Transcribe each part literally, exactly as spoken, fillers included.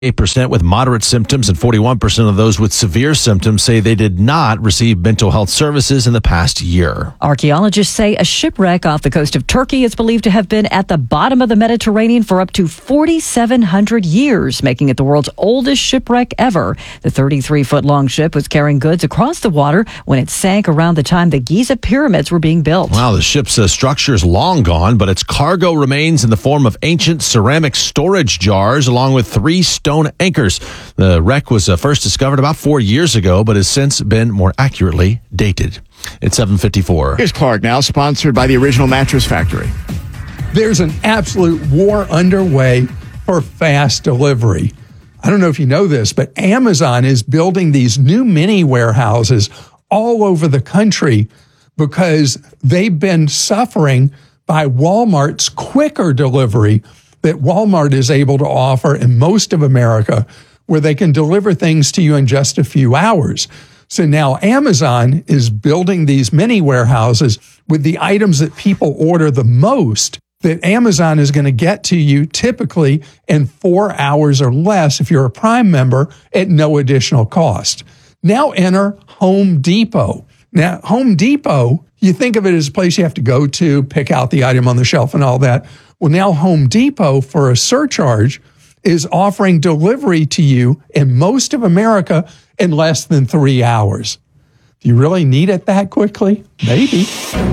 eight percent with moderate symptoms and forty-one percent of those with severe symptoms say they did not receive mental health services in the past year. Archaeologists say a shipwreck off the coast of Turkey is believed to have been at the bottom of the Mediterranean for up to forty-seven hundred years, making it the world's oldest shipwreck ever. The thirty-three foot long ship was carrying goods across the water when it sank around the time the Giza pyramids were being built. Wow, the ship's uh, structure is long gone, but its cargo remains in the form of ancient ceramic storage jars along with three stone anchors. The wreck was uh, first discovered about four years ago, but has since been more accurately dated. It's seven fifty-four. Here's Clark now, sponsored by the Original Mattress Factory. There's an absolute war underway for fast delivery. I don't know if you know this, but Amazon is building these new mini warehouses all over the country because they've been suffering by Walmart's quicker delivery that Walmart is able to offer in most of America, where they can deliver things to you in just a few hours. So now Amazon is building these mini warehouses with the items that people order the most that Amazon is going to get to you typically in four hours or less if you're a Prime member at no additional cost. Now enter Home Depot. Now, Home Depot, you think of it as a place you have to go to, pick out the item on the shelf and all that. Well, now Home Depot, for a surcharge, is offering delivery to you in most of America in less than three hours. Do you really need it that quickly? Maybe.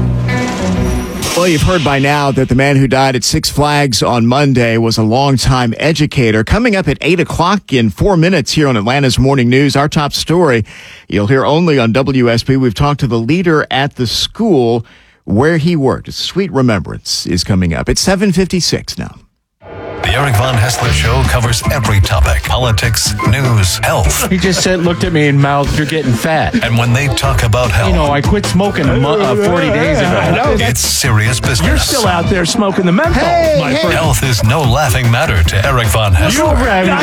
Well, you've heard by now that the man who died at Six Flags on Monday was a longtime educator. Coming up at eight o'clock in four minutes here on Atlanta's Morning News, our top story you'll hear only on W S B. We've talked to the leader at the school where he worked. A sweet remembrance is coming up. It's seven fifty-six now. The Eric Von Hessler Show covers every topic: politics, news, health. He just said, looked at me and mouthed, "You're getting fat." And when they talk about health, you know, I quit smoking a mo- uh, forty days ago. I know. It's serious business. You're still out there smoking the menthol, hey, my hey. friend. Health is no laughing matter to Eric Von Hessler. You I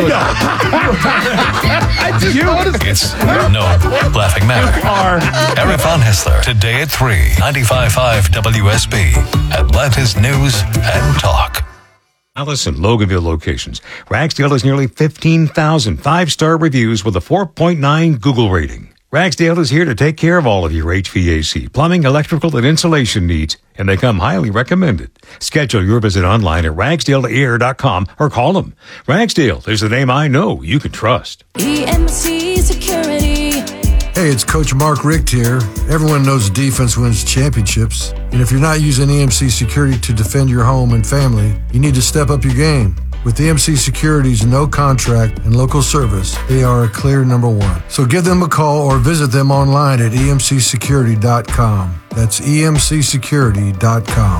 know. you, it's no laughing matter. Are. Eric Von Hessler, today at three, ninety-five point five W S B, Atlanta's News and Talk. Dallas and Loganville locations. Ragsdale has nearly fifteen thousand five-star reviews with a four point nine Google rating. Ragsdale is here to take care of all of your H V A C, plumbing, electrical, and insulation needs, and they come highly recommended. Schedule your visit online at ragsdale air dot com or call them. Ragsdale is the name I know you can trust. E M C Security. Hey, it's Coach Mark Richt here. Everyone knows defense wins championships. And if you're not using E M C Security to defend your home and family, you need to step up your game. With E M C Security's no contract and local service, they are a clear number one. So give them a call or visit them online at E M C security dot com. That's E M C security dot com.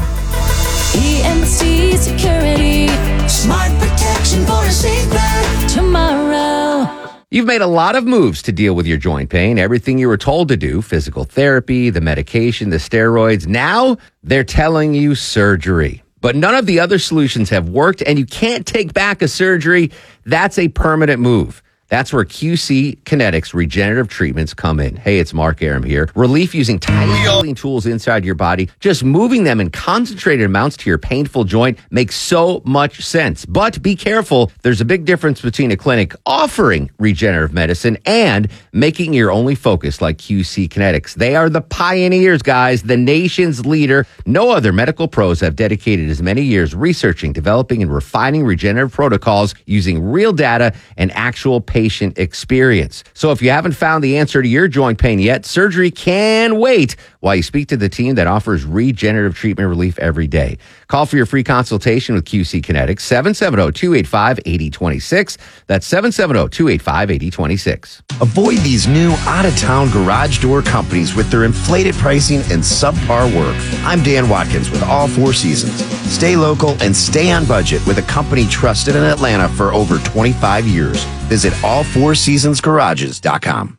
E M C Security. Smart protection for a safe ride tomorrow. You've made a lot of moves to deal with your joint pain. Everything you were told to do, physical therapy, the medication, the steroids. Now they're telling you surgery. But none of the other solutions have worked, and you can't take back a surgery. That's a permanent move. That's where Q C Kinetics regenerative treatments come in. Hey, it's Mark Aram here. Relief using tiny healing tools inside your body. Just moving them in concentrated amounts to your painful joint makes so much sense. But be careful. There's a big difference between a clinic offering regenerative medicine and making your only focus like Q C Kinetics. They are the pioneers, guys, the nation's leader. No other medical pros have dedicated as many years researching, developing, and refining regenerative protocols using real data and actual patient experience. So if you haven't found the answer to your joint pain yet, surgery can wait while you speak to the team that offers regenerative treatment relief every day. Call for your free consultation with Q C Kinetics, seven seven zero, two eight five, eight zero two six. That's seven seven zero, two eight five, eight zero two six. Avoid these new out-of-town garage door companies with their inflated pricing and subpar work. I'm Dan Watkins with All Four Seasons. Stay local and stay on budget with a company trusted in Atlanta for over twenty-five years. Visit all four seasons garages dot com.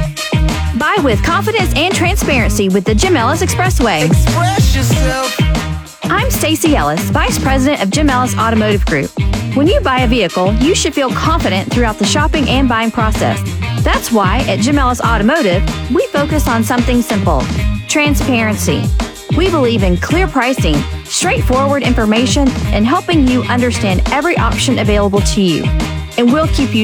Buy with confidence and transparency with the Jim Ellis Expressway. Express yourself. I'm Stacey Ellis, Vice President of Jim Ellis Automotive Group. When you buy a vehicle, you should feel confident throughout the shopping and buying process. That's why at Jim Ellis Automotive, we focus on something simple: transparency. We believe in clear pricing, straightforward information, and helping you understand every option available to you. and we'll keep you